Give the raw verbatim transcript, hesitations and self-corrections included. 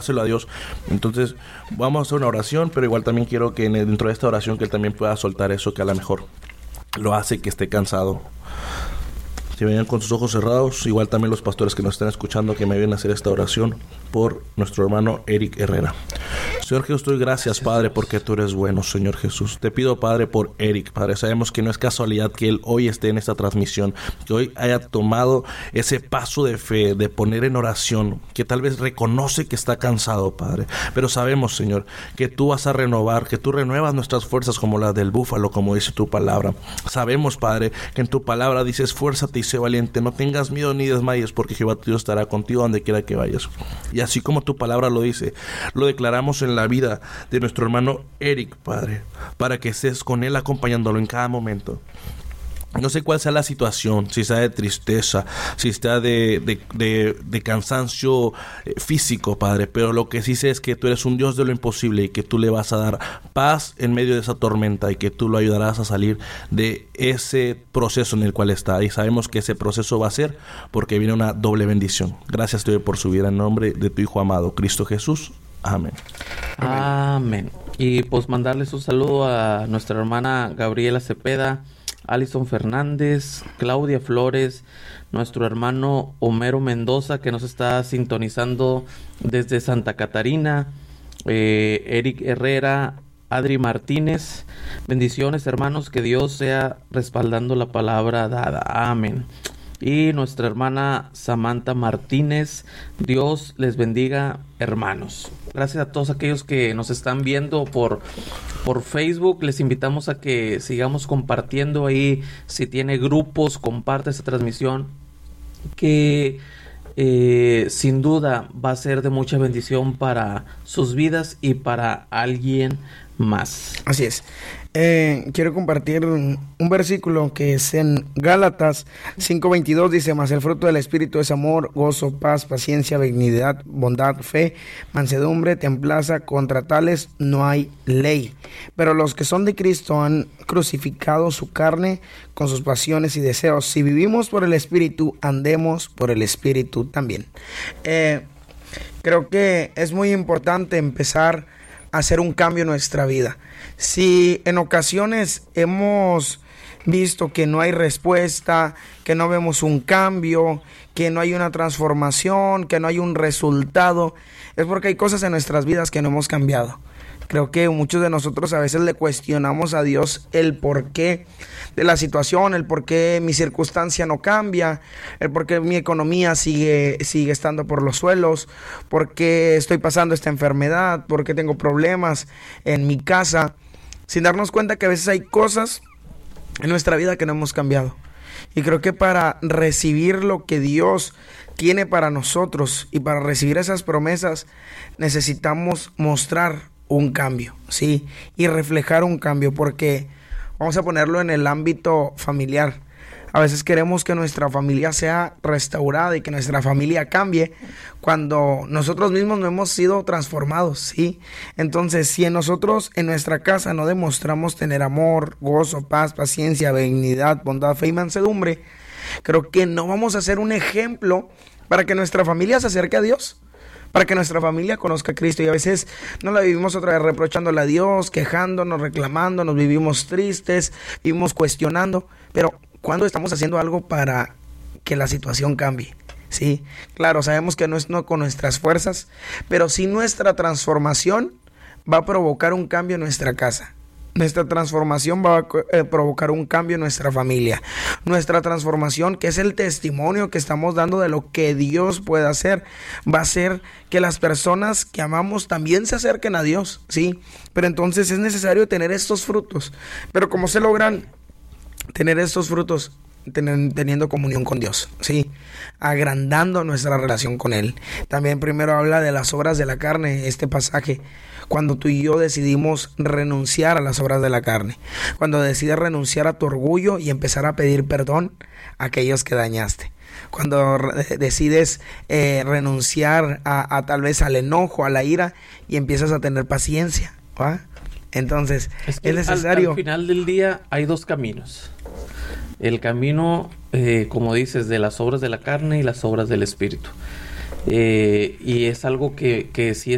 a Dios. Entonces vamos a hacer una oración, pero igual también quiero que dentro de esta oración que él también pueda soltar eso que a lo mejor lo hace que esté cansado. Si vengan con sus ojos cerrados, igual también los pastores que nos están escuchando, que me vienen a hacer esta oración por nuestro hermano Eric Herrera. Señor Jesús, te doy gracias, Padre, porque tú eres bueno, Señor Jesús. Te pido, Padre, por Eric, Padre. Sabemos que no es casualidad que él hoy esté en esta transmisión, que hoy haya tomado ese paso de fe, de poner en oración, que tal vez reconoce que está cansado, Padre. Pero sabemos, Señor, que tú vas a renovar, que tú renuevas nuestras fuerzas como las del búfalo, como dice tu palabra. Sabemos, Padre, que en tu palabra dices, esfuérzate y sé valiente, no tengas miedo ni desmayes, porque Jehová tu Dios estará contigo donde quiera que vayas. Y así como tu palabra lo dice, lo declaramos en la vida de nuestro hermano Eric, Padre, para que estés con él acompañándolo en cada momento. No sé cuál sea la situación, si sea de tristeza, si está de, de, de, de cansancio físico, Padre, pero lo que sí sé es que tú eres un Dios de lo imposible y que tú le vas a dar paz en medio de esa tormenta y que tú lo ayudarás a salir de ese proceso en el cual está. Y sabemos que ese proceso va a ser porque viene una doble bendición. Gracias te doy por su vida en nombre de tu Hijo amado, Cristo Jesús. Amén. Amén. Amén. Y pues mandarles un saludo a nuestra hermana Gabriela Cepeda, Alison Fernández, Claudia Flores, nuestro hermano Homero Mendoza, que nos está sintonizando desde Santa Catarina, eh, Eric Herrera, Adri Martínez. Bendiciones, hermanos, que Dios sea respaldando la palabra dada. Amén. Y nuestra hermana Samantha Martínez, Dios les bendiga, hermanos. Gracias a todos aquellos que nos están viendo por, por Facebook. Les invitamos a que sigamos compartiendo ahí. Si tiene grupos, comparte esta transmisión, que eh, sin duda va a ser de mucha bendición para sus vidas y para alguien más. Así es. Eh, quiero compartir un, un versículo que es en Gálatas cinco veintidós, dice: mas el fruto del Espíritu es amor, gozo, paz, paciencia, benignidad, bondad, fe, mansedumbre, templanza. Contra tales no hay ley. Pero los que son de Cristo han crucificado su carne con sus pasiones y deseos. Si vivimos por el Espíritu, andemos por el Espíritu también. Eh, creo que es muy importante empezar a hacer un cambio en nuestra vida. Si en ocasiones hemos visto que no hay respuesta, que no vemos un cambio, que no hay una transformación, que no hay un resultado, es porque hay cosas en nuestras vidas que no hemos cambiado. Creo que muchos de nosotros a veces le cuestionamos a Dios el porqué de la situación, el porqué mi circunstancia no cambia, el porqué mi economía sigue, sigue estando por los suelos, porqué estoy pasando esta enfermedad, porqué tengo problemas en mi casa, sin darnos cuenta que a veces hay cosas en nuestra vida que no hemos cambiado. Y creo que para recibir lo que Dios tiene para nosotros y para recibir esas promesas, necesitamos mostrar un cambio, ¿sí? Y reflejar un cambio, porque vamos a ponerlo en el ámbito familiar. A veces queremos que nuestra familia sea restaurada y que nuestra familia cambie cuando nosotros mismos no hemos sido transformados, ¿sí? Entonces, si en nosotros, en nuestra casa, no demostramos tener amor, gozo, paz, paciencia, benignidad, bondad, fe y mansedumbre, creo que no vamos a ser un ejemplo para que nuestra familia se acerque a Dios, para que nuestra familia conozca a Cristo. Y a veces no la vivimos otra vez reprochándole a Dios, quejándonos, reclamándonos, vivimos tristes, vivimos cuestionando, pero ¿cuándo estamos haciendo algo para que la situación cambie? Sí, claro, sabemos que no es no con nuestras fuerzas, pero sí nuestra transformación va a provocar un cambio en nuestra casa. Nuestra transformación va a eh, provocar un cambio en nuestra familia. Nuestra transformación, que es el testimonio que estamos dando de lo que Dios puede hacer, va a hacer que las personas que amamos también se acerquen a Dios, ¿sí? Pero entonces es necesario tener estos frutos. Pero ¿cómo se logran tener estos frutos? Ten, teniendo comunión con Dios, ¿sí? Agrandando nuestra relación con Él. También primero habla de las obras de la carne, este pasaje. Cuando tú y yo decidimos renunciar a las obras de la carne, cuando decides renunciar a tu orgullo y empezar a pedir perdón a aquellos que dañaste, cuando re- decides eh, renunciar a, a tal vez al enojo, a la ira, y empiezas a tener paciencia, ¿va? Entonces es, que es necesario. Al, al final del día hay dos caminos. El camino, eh, como dices, de las obras de la carne y las obras del Espíritu. Eh, y es algo que, que sí es